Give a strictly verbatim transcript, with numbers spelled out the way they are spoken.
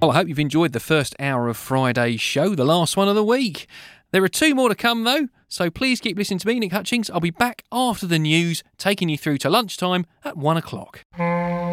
Well, I hope you've enjoyed the first hour of Friday's show, the last one of the week. There are two more to come, though, so please keep listening to me, Nick Hutchings. I'll be back after the news, taking you through to lunchtime at one o'clock.